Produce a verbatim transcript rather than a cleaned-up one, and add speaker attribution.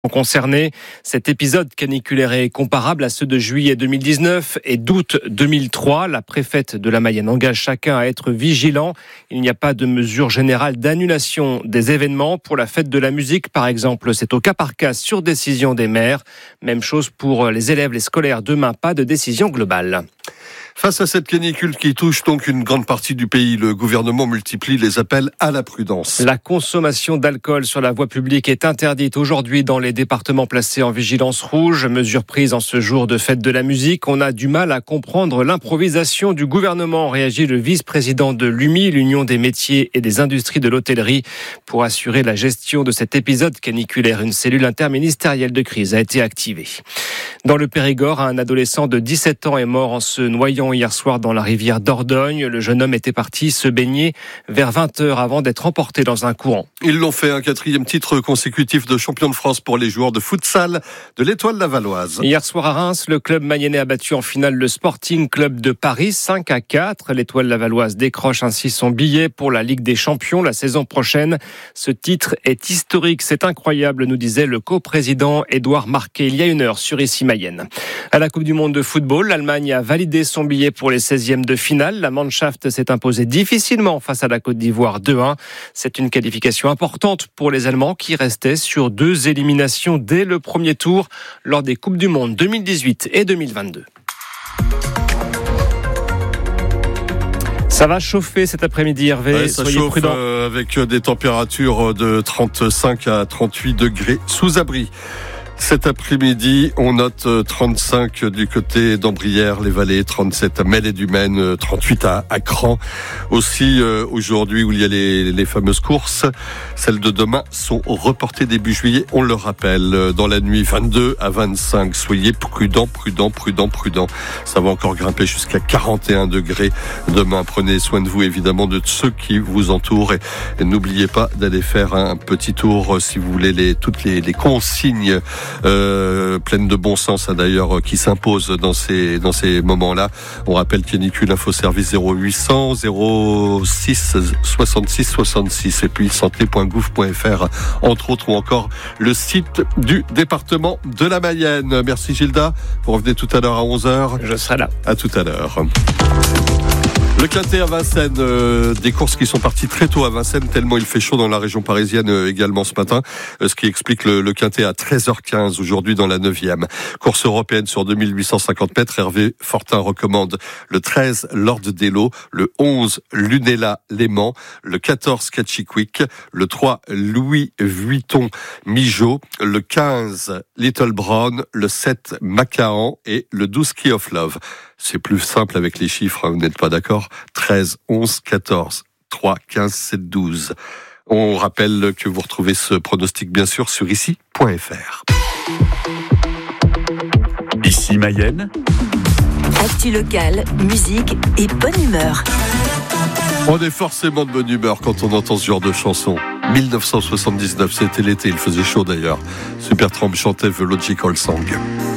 Speaker 1: concernés. Cet épisode caniculaire est comparable à ceux de juillet deux mille dix-neuf et d'août deux mille trois. La préfète de la Mayenne engage chacun à être vigilant. Il n'y a pas de mesure générale d'annulation des événements. Pour la fête de la musique, par exemple, c'est au cas par cas sur décision des maires. Même chose pour les élèves, les scolaires. Demain, pas de décision globale.
Speaker 2: Face à cette canicule qui touche donc une grande partie du pays, le gouvernement multiplie les appels à la prudence.
Speaker 1: La consommation d'alcool sur la voie publique est interdite aujourd'hui dans les départements placés en vigilance rouge. Mesure prise en ce jour de fête de la musique. On a du mal à comprendre l'improvisation du gouvernement, réagit le vice-président de l'U M I, l'Union des métiers et des industries de l'hôtellerie. Pour assurer la gestion de cet épisode caniculaire, une cellule interministérielle de crise a été activée. Dans le Périgord, un adolescent de dix-sept ans est mort en se noyant hier soir dans la rivière Dordogne. Le jeune homme était parti se baigner vers vingt heures avant d'être emporté dans un courant.
Speaker 2: Ils l'ont fait, un quatrième titre consécutif de champion de France pour les joueurs de futsal de l'Étoile Lavalloise.
Speaker 1: Hier soir à Reims, le club mayennais a battu en finale le Sporting Club de Paris cinq à quatre. L'Étoile Lavalloise décroche ainsi son billet pour la Ligue des Champions la saison prochaine. Ce titre est historique, c'est incroyable, nous disait le coprésident Édouard Marquet il y a une heure sur Ici Mayenne. À la Coupe du Monde de football, l'Allemagne a validé son billet pour les seizièmes de finale. La Mannschaft s'est imposée difficilement face à la Côte d'Ivoire deux un. C'est une qualification importante pour les Allemands qui restaient sur deux éliminations dès le premier tour lors des Coupes du Monde deux mille dix-huit et deux mille vingt-deux. Ça va chauffer cet après-midi, Hervé.
Speaker 2: Ouais, ça
Speaker 1: Soyez
Speaker 2: chauffe
Speaker 1: prudents.
Speaker 2: euh, avec des températures de trente-cinq à trente-huit degrés sous abri. Cet après-midi, on note trente-cinq du côté d'Ambrières, les Vallées, trente-sept à Melle et du Maine, trente-huit à, à Cran. Aussi, euh, aujourd'hui, où il y a les, les fameuses courses, celles de demain sont reportées début juillet, on le rappelle. Dans la nuit, vingt-deux à vingt-cinq. Soyez prudents, prudents, prudents, prudents. Ça va encore grimper jusqu'à quarante et un degrés demain. Prenez soin de vous, évidemment, de ceux qui vous entourent. Et, et n'oubliez pas d'aller faire un petit tour, si vous voulez, les, toutes les, les consignes Euh, pleine de bon sens hein, d'ailleurs qui s'impose dans ces dans ces moments-là. On rappelle Canicule Info Service zéro huit cents zéro six soixante-six soixante-six et puis santé point gouv point fr entre autres, ou encore le site du département de la Mayenne. Merci Gilda, vous revenez tout à l'heure à onze heures.
Speaker 1: Je serai là.
Speaker 2: À tout à l'heure. Le Quintet à Vincennes, euh, des courses qui sont parties très tôt à Vincennes, tellement il fait chaud dans la région parisienne euh, également ce matin, euh, ce qui explique le, le Quintet à treize heures quinze aujourd'hui dans la neuvième. Course européenne sur deux mille huit cent cinquante mètres, Hervé Fortin recommande le treize Lord Dello, le onze Lunella Léman, le quatorze Catchy-Quick, le trois Louis Vuitton Mijo, le quinze Little Brown, le sept Macahan et le douze Key of Love. C'est plus simple avec les chiffres, hein, vous n'êtes pas d'accord? treize, onze, quatorze, trois, quinze, sept, douze. On rappelle que vous retrouvez ce pronostic bien sûr sur ici point fr.
Speaker 3: Ici Mayenne.
Speaker 4: Actu locale, musique et bonne humeur.
Speaker 2: On est forcément de bonne humeur quand on entend ce genre de chanson. dix-neuf cent soixante-dix-neuf, c'était l'été, il faisait chaud d'ailleurs. Supertramp chantait The Logical Song.